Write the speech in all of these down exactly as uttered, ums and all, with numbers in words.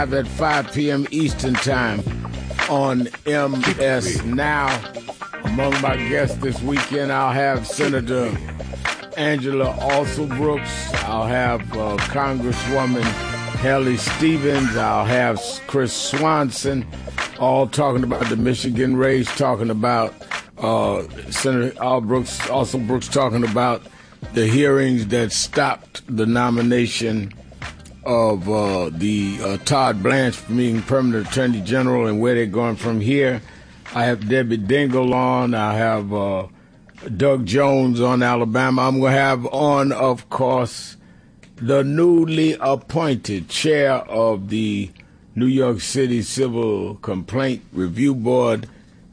at five p.m. Eastern Time on M S Now. Among my guests this weekend, I'll have Senator Angela Alsobrooks. I'll have uh, Congresswoman Haley Stevens. I'll have Chris Swanson, all talking about the Michigan race, talking about uh, Senator Albrooks, Alsobrooks talking about the hearings that stopped the nomination of uh, the uh, Todd Blanche from being permanent attorney general and where they're going from here. I have Debbie Dingell on. I have uh, Doug Jones on Alabama. I'm going to have on, of course, the newly appointed chair of the New York City Civil Complaint Review Board,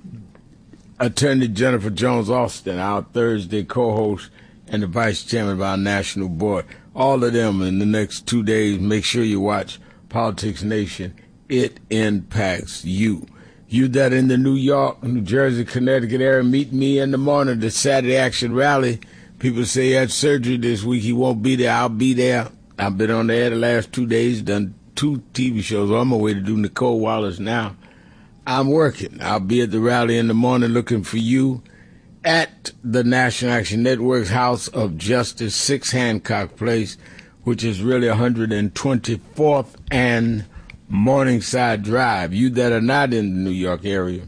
Attorney Jennifer Jones Austin, our Thursday co-host and the vice chairman of our national board. All of them in the next two days. Make sure you watch Politics Nation. It impacts you. You that in the New York, New Jersey, Connecticut area, meet me in the morning at the Saturday Action Rally. People say he had surgery this week. He won't be there. I'll be there. I've been on the air the last two days, done two T V shows. I'm on my way to do Nicole Wallace now. I'm working. I'll be at the rally in the morning looking for you at the National Action Network's House of Justice, six Hancock Place, which is really one hundred twenty-fourth and Morningside Drive. You that are not in the New York area,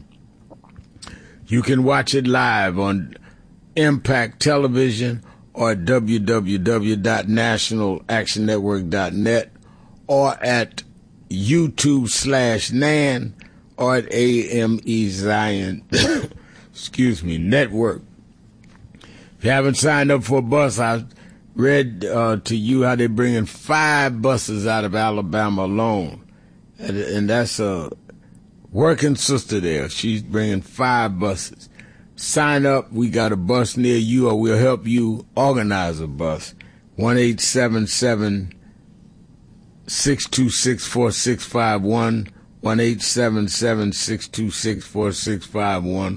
you can watch it live on Impact Television or at w w w dot national action network dot net or at YouTube slash Nan or at A M E Zion excuse me, network. If you haven't signed up for a bus, I read uh, to you how they're bringing five buses out of Alabama alone. And, and that's a working sister there. She's bringing five buses. Sign up. We got a bus near you, or we'll help you organize a bus. one eight seven seven, six two six, four six five one, one eight seven seven, six two six, four six five one.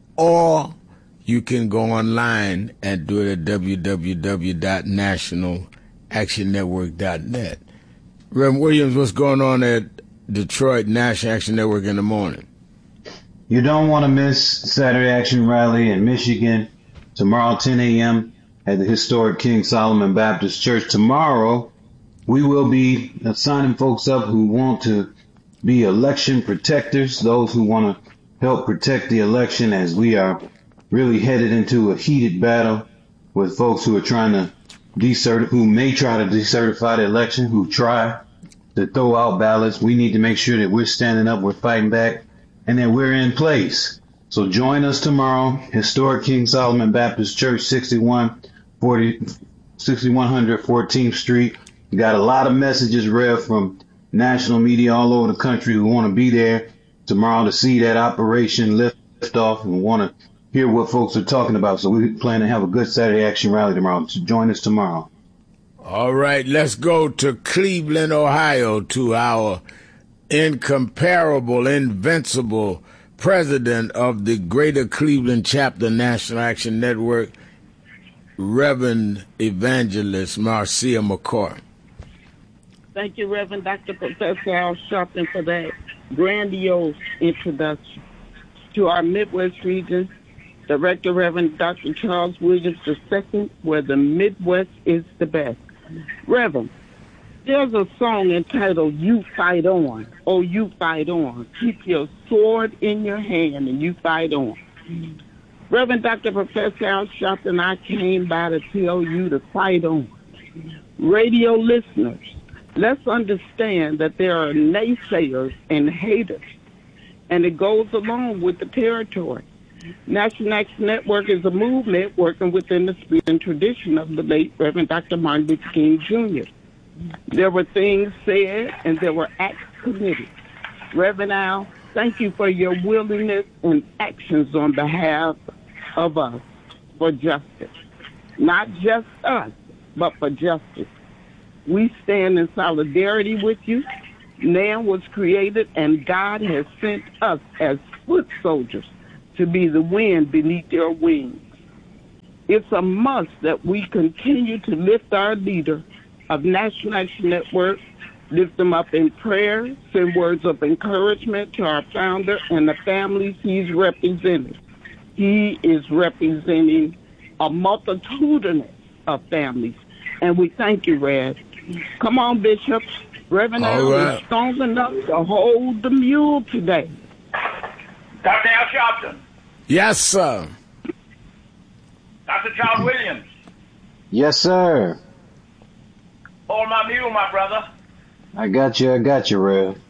Or you can go online and do it at w w w dot national action network dot net. Reverend Williams, what's going on at Detroit National Action Network in the morning? You don't want to miss Saturday Action Rally in Michigan tomorrow, ten a.m. at the historic King Solomon Baptist Church. Tomorrow, we will be signing folks up who want to be election protectors, those who want to help protect the election, as we are really headed into a heated battle with folks who are trying to decert, who may try to decertify the election, who try to throw out ballots. We need to make sure that we're standing up, we're fighting back, and that we're in place. So join us tomorrow, historic King Solomon Baptist Church, sixty-one forty, sixty-one hundred fourteenth Street. We got a lot of messages read from national media all over the country who want to be there tomorrow to see that operation lift off and want to hear what folks are talking about. So we plan to have a good Saturday Action Rally tomorrow. So join us tomorrow. All right, let's go to Cleveland, Ohio, to our incomparable, invincible president of the Greater Cleveland Chapter National Action Network, Reverend Evangelist Marcia McCoy. Thank you, Reverend Doctor Professor Al Sharpton, for that grandiose introduction. To our Midwest region, Director Reverend Doctor Charles Williams the Second, where the Midwest is the best. Reverend, there's a song entitled You Fight On. Oh, you fight on. Keep your sword in your hand and you fight on. Reverend Doctor Professor Al Sharpton, I came by to tell you to fight on. Radio listeners, let's understand that there are naysayers and haters, and it goes along with the territory. National Action Network is a movement working within the spirit and tradition of the late Reverend Doctor Martin Luther King Junior There were things said and there were acts committed. Reverend Al, thank you for your willingness and actions on behalf of us for justice. Not just us, but for justice. We stand in solidarity with you. Man was created, and God has sent us as foot soldiers to be the wind beneath your wings. It's a must that we continue to lift our leader of National Action Network, Lift them up in prayer. Send words of encouragement to our founder and the families he's representing. He is representing a multitudinous of families. And we thank you, Rev. Come on, Bishop. Reverend Al right. is strong enough to hold the mule today. Doctor Al Sharpton. Yes, sir. Doctor Charles Williams. Yes, sir. Hold my mule, my brother. I got you. I got you, Rev.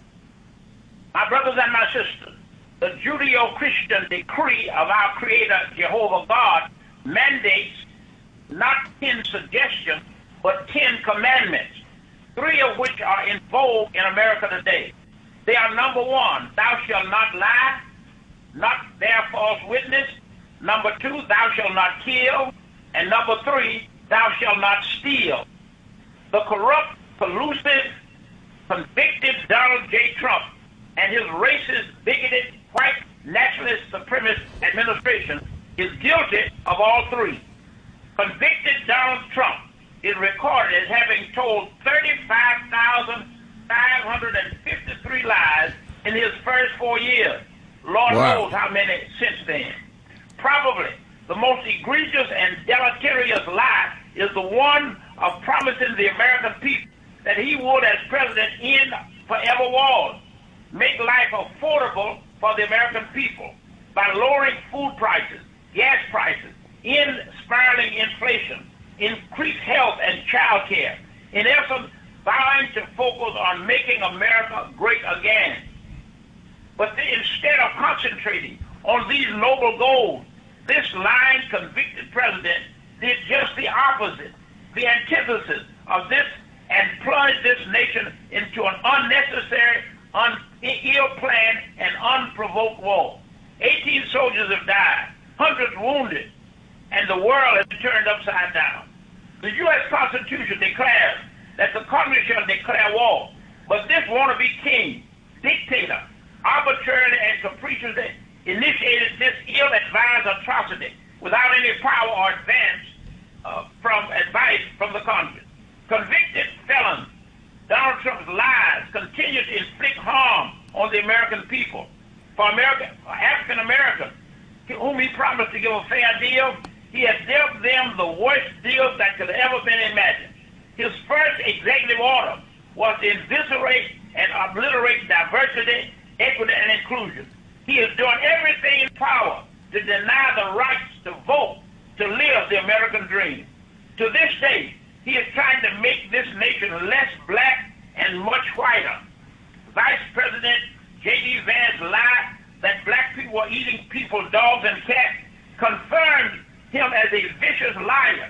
My brothers and my sisters, the Judeo-Christian decree of our Creator, Jehovah God, mandates not ten suggestions, but ten commandments, three of which are in vogue in America today. They are: number one, thou shalt not lie, not bear false witness; number two, thou shalt not kill; and number three, thou shalt not steal. The corrupt, collusive, convicted Donald J. Trump and his racist, bigoted, white, nationalist, supremacist administration is guilty of all three. Convicted Donald Trump is recorded as having told thirty-five thousand five hundred fifty-three lies in his first four years. Lord Wow. knows how many since then. Probably the most egregious and deleterious lie is the one of promising the American people that he would, as president, end forever wars, make life affordable for the American people by lowering food prices, gas prices, end spiraling inflation, increase health and child care. In essence, vowing to focus on making America great again. But they, instead of concentrating on these noble goals, this lying, convicted president did just the opposite, the antithesis of this, and plunged this nation into an unnecessary, un- ill-planned, and unprovoked war. eighteen soldiers have died, hundreds wounded, and the world has turned upside down. The U S Constitution declares that the Congress shall declare war, but this wannabe king, dictator, arbitrarily and capriciously initiated this ill-advised atrocity without any power or advance uh, from advice from the Congress. Convicted felons, Donald Trump's lies continue to inflict harm on the American people. For American, African Americans, whom he promised to give a fair deal, he has dealt them the worst deal that could have ever been imagined. His first executive order was to eviscerate and obliterate diversity, equity, and inclusion. He is doing everything in power to deny the rights to vote, to live the American dream. To this day, he is trying to make this nation less black and much whiter. Vice President J D Vance lie that black people were eating people's dogs and cats confirmed him as a vicious liar.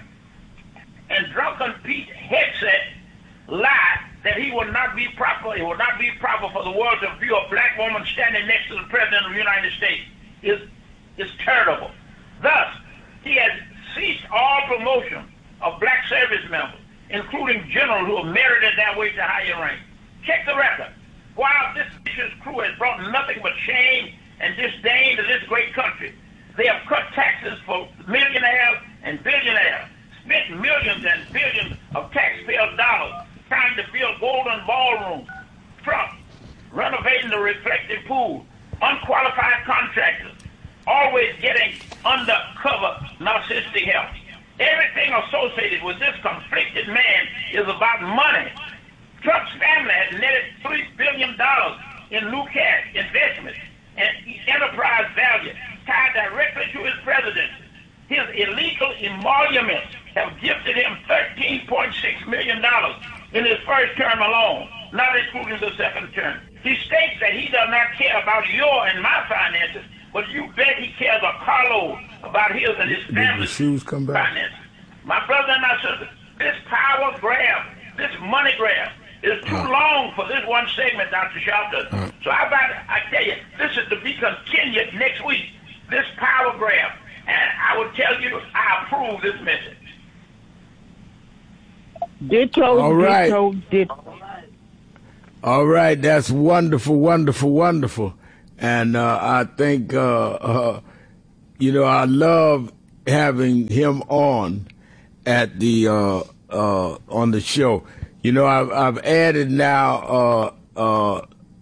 And Drunken Pete Hegseth lie that he will not be proper, it will not be proper for the world to view a black woman standing next to the President of the United States is, is terrible. Thus, he has ceased all promotion of black service members, including generals who have merited their way to higher rank. Check the record. While this vicious crew has brought nothing but shame and disdain to this great country, they have cut taxes for millionaires and billionaires, spent millions and billions of taxpayer dollars trying to build golden ballrooms, Trump renovating the reflective pool, unqualified contractors, always getting undercover narcissistic help. Everything associated with this conflicted man is about money. Trump's family has netted three billion dollars in new cash investments and enterprise value tied directly to his presidency. His illegal emoluments have gifted him thirteen point six million dollars in his first term alone, not including the second term. He states that he does not care about your and my finances, but you bet he cares a carload about his and his family's shoes come back? finances. My brother and my sister, this power grab, this money grab, is too uh, long for this one segment, Doctor Sharpton. Uh, so I about I tell you, this is to be continued next week, this power grab. And I will tell you, I approve this message. Ditto, All right. ditto, ditto. All right, that's wonderful, wonderful, wonderful. And uh, I think, uh, uh, you know, I love having him on at the uh, uh, on the show. You know, I've, I've added now, uh, uh,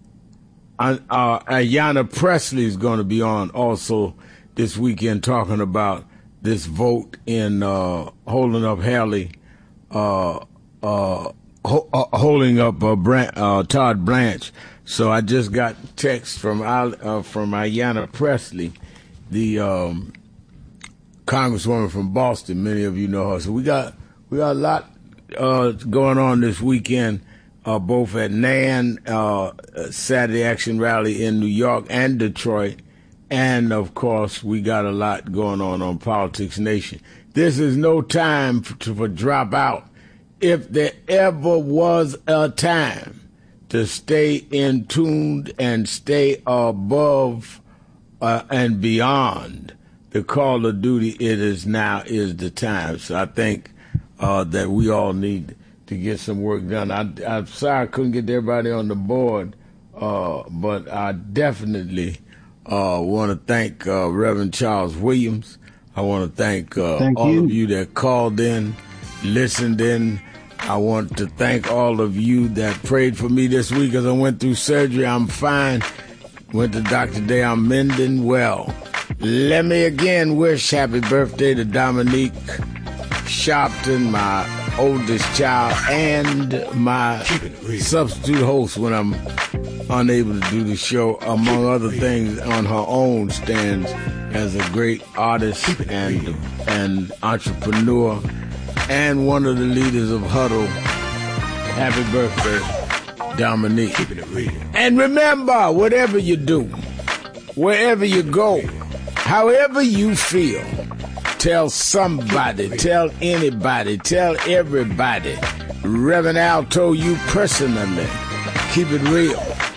uh, Ayanna Pressley is going to be on also this weekend talking about this vote in uh, holding up Haley, uh, uh, ho- uh, holding up uh, Brand- uh, Todd Blanche. So I just got text from uh, from Ayanna Pressley, the um, Congresswoman from Boston. Many of you know her. So we got we got a lot uh, going on this weekend, uh, both at N A N, uh, Saturday Action Rally in New York and Detroit. And, of course, we got a lot going on on Politics Nation. This is no time for, to, for drop out. If there ever was a time to stay in tuned and stay above uh, and beyond the call of duty, it is now is the time. So I think uh, that we all need to get some work done. I, I'm sorry I couldn't get everybody on the board, uh, but I definitely uh, want to thank uh, Reverend Charles Williams. I want to thank, uh, thank all you. of you that called in, listened in. I want to thank all of you that prayed for me this week as I went through surgery. I'm fine. Went to Doctor Day. I'm mending well. Let me again wish happy birthday to Dominique Sharpton, my oldest child, and my substitute host when I'm unable to do the show, among other things, on her own stands as a great artist and and entrepreneur and one of the leaders of Huddle. Happy birthday, Dominique. And remember, whatever you do, wherever you go, however you feel, tell somebody, tell anybody, tell everybody. Reverend Al told you personally, keep it real.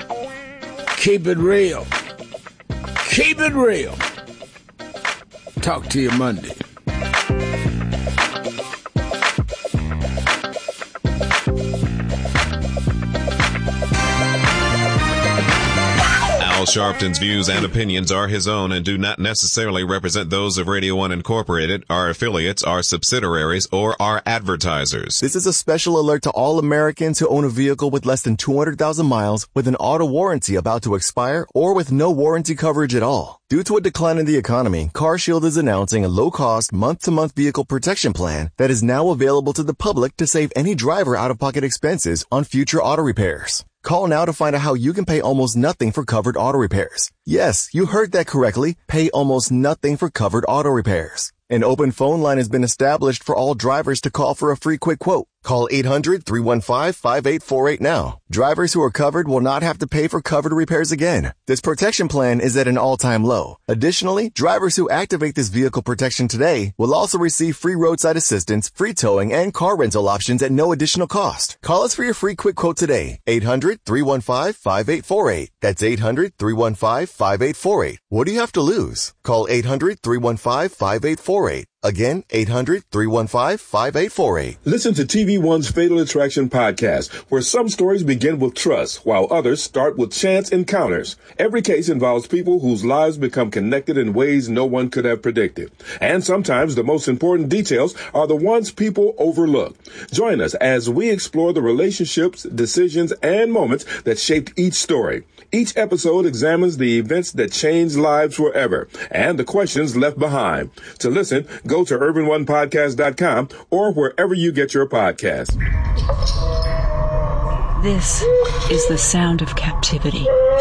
Keep it real. Keep it real. Talk to you Monday. Al Sharpton's views and opinions are his own and do not necessarily represent those of Radio One Incorporated, our affiliates, our subsidiaries, or our advertisers. This is a special alert to all Americans who own a vehicle with less than two hundred thousand miles, with an auto warranty about to expire, or with no warranty coverage at all. Due to a decline in the economy, CarShield is announcing a low-cost, month-to-month vehicle protection plan that is now available to the public to save any driver out-of-pocket expenses on future auto repairs. Call now to find out how you can pay almost nothing for covered auto repairs. Yes, you heard that correctly. Pay almost nothing for covered auto repairs. An open phone line has been established for all drivers to call for a free quick quote. Call eight hundred, three one five, five eight four eight now. Drivers who are covered will not have to pay for covered repairs again. This protection plan is at an all-time low. Additionally, drivers who activate this vehicle protection today will also receive free roadside assistance, free towing, and car rental options at no additional cost. Call us for your free quick quote today. eight hundred, three one five, five eight four eight. That's eight hundred, three one five, five eight four eight. What do you have to lose? Call eight hundred, three one five, five eight four eight. Again, eight hundred, three one five, five eight four eight. Listen to T V One's Fatal Attraction podcast, where some stories begin with trust, while others start with chance encounters. Every case involves people whose lives become connected in ways no one could have predicted. And sometimes the most important details are the ones people overlook. Join us as we explore the relationships, decisions, and moments that shaped each story. Each episode examines the events that changed lives forever and the questions left behind. To listen, go to urban one podcast dot com or wherever you get your podcasts. This is the sound of captivity.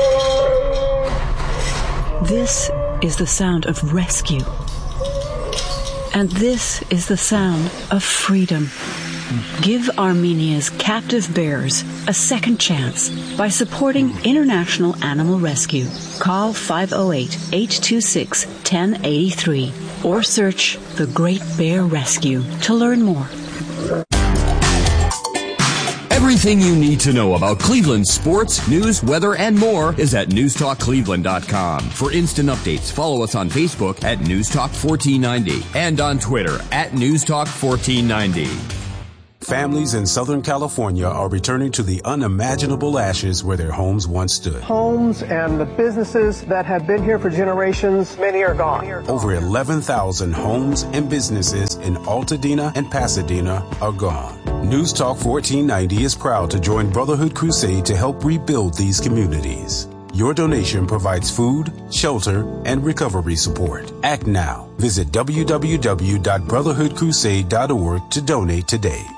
This is the sound of rescue. And this is the sound of freedom. Give Armenia's captive bears a second chance by supporting International Animal Rescue. Call five oh eight, eight two six, one oh eight three or search The Great Bear Rescue to learn more. Everything you need to know about Cleveland sports, news, weather, and more is at news talk cleveland dot com. For instant updates, follow us on Facebook at News Talk fourteen ninety and on Twitter at News Talk fourteen ninety. Families in Southern California are returning to the unimaginable ashes where their homes once stood. Homes and the businesses that have been here for generations, many are gone. Over eleven thousand homes and businesses in Altadena and Pasadena are gone. News Talk fourteen ninety is proud to join Brotherhood Crusade to help rebuild these communities. Your donation provides food, shelter, and recovery support. Act now. Visit w w w dot brotherhood crusade dot org to donate today.